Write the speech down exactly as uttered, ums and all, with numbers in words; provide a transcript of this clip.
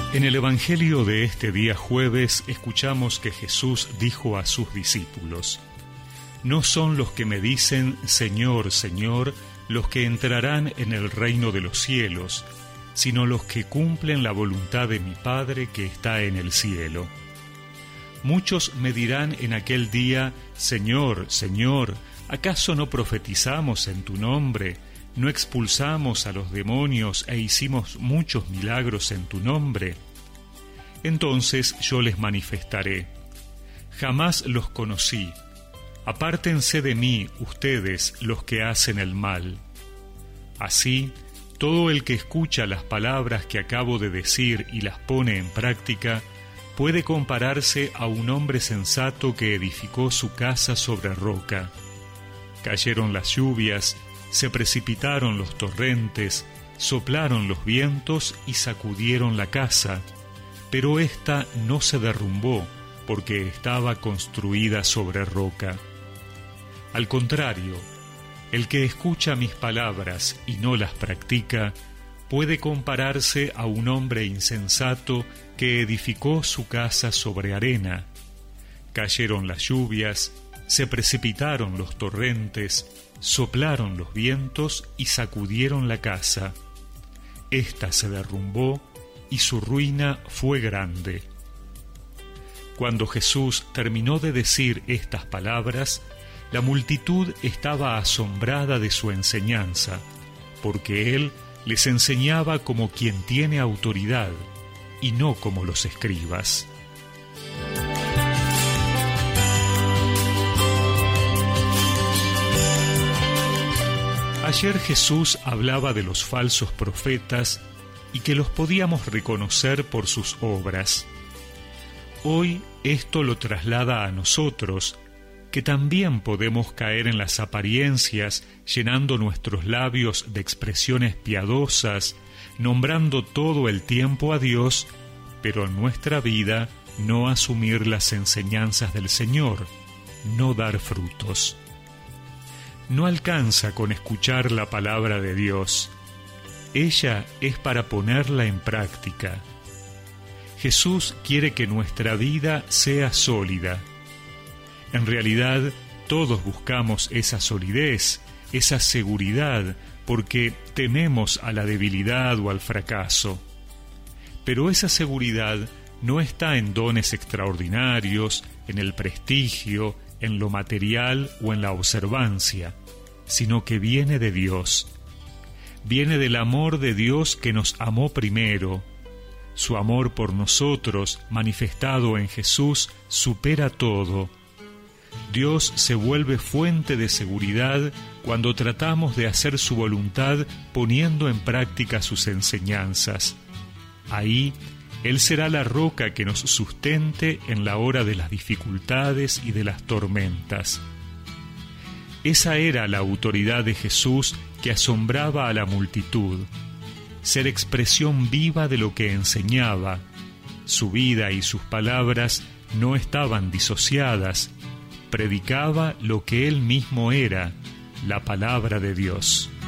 En el Evangelio de este día jueves escuchamos que Jesús dijo a sus discípulos: «No son los que me dicen Señor, Señor, los que entrarán en el reino de los cielos, sino los que cumplen la voluntad de mi Padre que está en el cielo. Muchos me dirán en aquel día: Señor, Señor, ¿acaso no profetizamos en tu nombre? ¿No expulsamos a los demonios e hicimos muchos milagros en tu nombre? Entonces yo les manifestaré: jamás los conocí. Apártense de mí, ustedes, los que hacen el mal». Así, todo el que escucha las palabras que acabo de decir y las pone en práctica puede compararse a un hombre sensato que edificó su casa sobre roca. Cayeron las lluvias, se precipitaron los torrentes, soplaron los vientos y sacudieron la casa, pero ésta no se derrumbó porque estaba construida sobre roca. Al contrario, el que escucha mis palabras y no las practica puede compararse a un hombre insensato que edificó su casa sobre arena. Cayeron las lluvias, se precipitaron los torrentes, soplaron los vientos y sacudieron la casa. Esta se derrumbó y su ruina fue grande. Cuando Jesús terminó de decir estas palabras, la multitud estaba asombrada de su enseñanza, porque él les enseñaba como quien tiene autoridad y no como los escribas. Ayer Jesús hablaba de los falsos profetas y que los podíamos reconocer por sus obras. Hoy esto lo traslada a nosotros, que también podemos caer en las apariencias, llenando nuestros labios de expresiones piadosas, nombrando todo el tiempo a Dios, pero en nuestra vida no asumir las enseñanzas del Señor, no dar frutos. No alcanza con escuchar la palabra de Dios. Ella es para ponerla en práctica. Jesús quiere que nuestra vida sea sólida. En realidad, todos buscamos esa solidez, esa seguridad, porque tememos a la debilidad o al fracaso. Pero esa seguridad no está en dones extraordinarios, en el prestigio, en lo material o en la observancia, sino que viene de Dios. Viene del amor de Dios que nos amó primero. Su amor por nosotros, manifestado en Jesús, supera todo. Dios se vuelve fuente de seguridad cuando tratamos de hacer su voluntad poniendo en práctica sus enseñanzas. Ahí, Él será la roca que nos sustente en la hora de las dificultades y de las tormentas. Esa era la autoridad de Jesús que asombraba a la multitud, ser expresión viva de lo que enseñaba. Su vida y sus palabras no estaban disociadas, predicaba lo que él mismo era, la palabra de Dios.